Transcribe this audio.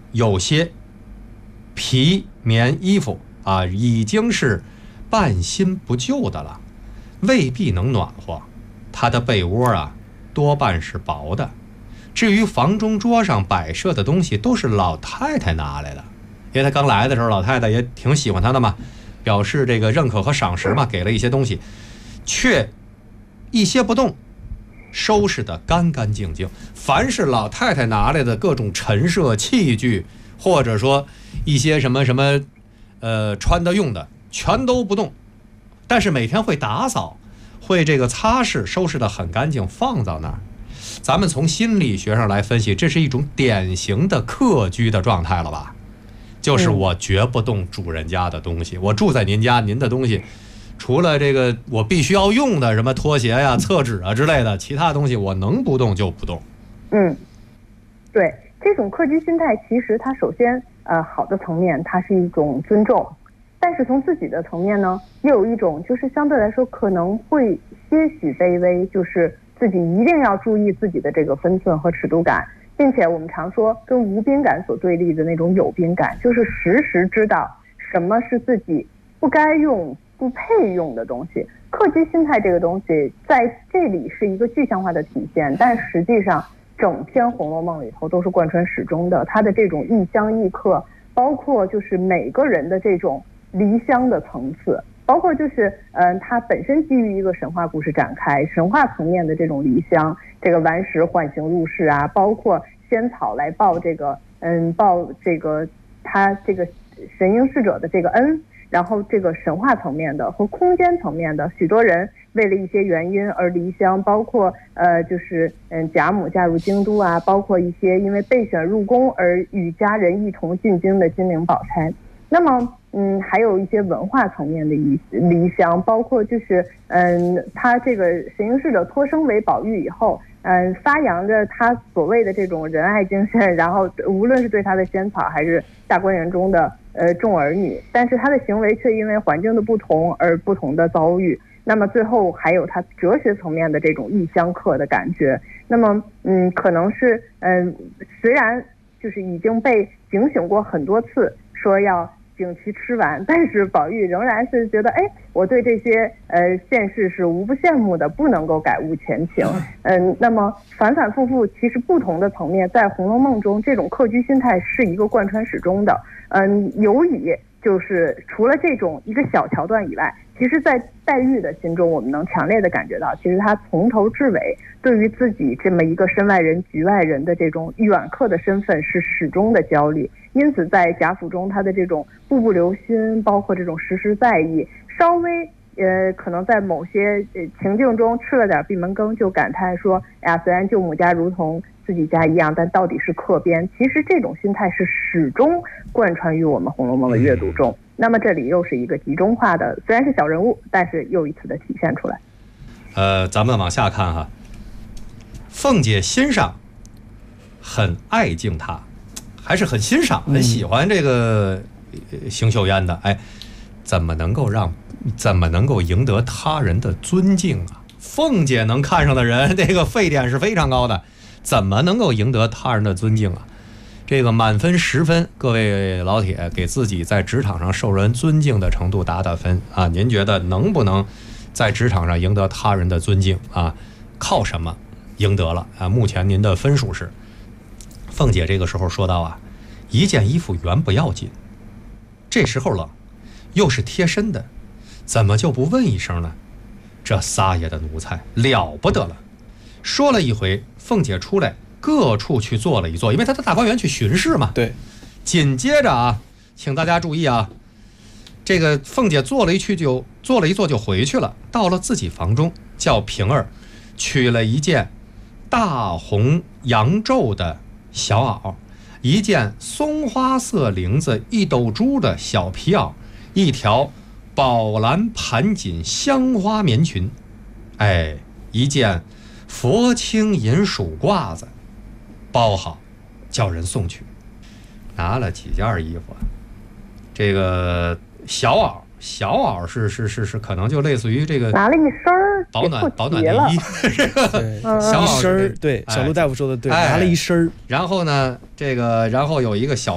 有些皮棉衣服啊，已经是半新不旧的了，未必能暖和。它的被窝啊，多半是薄的。至于房中桌上摆设的东西，都是老太太拿来的，因为她刚来的时候，老太太也挺喜欢她的嘛，表示这个认可和赏识嘛，给了一些东西，却一些不动，收拾得干干净净。凡是老太太拿来的各种陈设器具，或者说一些什么穿的用的，全都不动，但是每天会打扫，会这个擦拭，收拾得很干净，放到那儿。咱们从心理学上来分析，这是一种典型的客居的状态了吧？就是我绝不动主人家的东西，我住在您家，您的东西除了这个我必须要用的什么拖鞋呀、厕纸啊之类的，其他东西我能不动就不动。 对，这种客居心态，其实它首先好的层面，它是一种尊重，但是从自己的层面呢，又有一种就是相对来说可能会些许卑微，就是自己一定要注意自己的这个分寸和尺度感，并且我们常说跟无宾感所对立的那种有宾感，就是时时知道什么是自己不该用、不配用的东西。客居心态这个东西在这里是一个具象化的体现，但实际上整篇《红楼梦》里头都是贯穿始终的。它的这种异乡异客，包括就是每个人的这种离乡的层次，包括就是它本身基于一个神话故事展开，神话层面的这种离乡，这个顽石唤醒入世啊，包括仙草来报这个他这个神瑛侍者的这个恩，然后这个神话层面的和空间层面的，许多人为了一些原因而离乡，包括贾母嫁入京都啊，包括一些因为备选入宫而与家人一同进京的金陵宝钗。那么还有一些文化层面的离乡，包括就是他这个神瑛侍者脱生为宝玉以后，发扬着他所谓的这种仁爱精神，然后无论是对他的仙草还是大观园中的众儿女，但是他的行为却因为环境的不同而不同的遭遇。那么最后还有他哲学层面的这种异乡客的感觉。那么可能是虽然就是已经被警醒过很多次，说要景其吃完，但是宝玉仍然是觉得，我对这些现世是无不羡慕的，不能够改悟前情。那么反反复复，其实不同的层面，在《红楼梦》中，这种客居心态是一个贯穿始终的。尤以就是除了这种一个小桥段以外，其实在黛玉的心中，我们能强烈的感觉到，其实她从头至尾对于自己这么一个身外人、局外人的这种远客的身份是始终的焦虑。因此在贾府中，她的这种步步留心，包括这种时时在意，稍微可能在某些情境中吃了点闭门羹，就感叹说，虽然舅母家如同自己家一样，但到底是客边。其实这种心态是始终贯穿于我们《红楼梦》的阅读中。那么这里又是一个集中化的，虽然是小人物，但是又一次的体现出来。 咱们往下看哈，凤姐心上很爱敬他，还是很欣赏、很喜欢这个邢岫烟的。怎么能够赢得他人的尊敬啊？凤姐能看上的人，这个沸点是非常高的，怎么能够赢得他人的尊敬啊？这个满分10分，各位老铁给自己在职场上受人尊敬的程度打打分啊！您觉得能不能在职场上赢得他人的尊敬啊？靠什么赢得了啊？目前您的分数是？凤姐这个时候说到啊，一件衣服原不要紧，这时候冷，又是贴身的，怎么就不问一声呢？这撒野的奴才了不得了。说了一回，凤姐出来各处去坐了一坐，因为她到大观园去巡视嘛。 对。 紧接着啊，请大家注意啊，这个凤姐坐了一坐就回去了，到了自己房中，叫平儿取了一件大红洋皱的小袄，一件松花色绫子一斗珠的小皮袄，一条宝蓝盘锦香花棉裙，一件佛青银鼠褂子，包好叫人送去。拿了几件衣服，这个小袄是可能就类似于这个拿了一身保暖内衣， 小袄，对，小陆大夫说的对，拿了一身。 然后呢，然后有一个小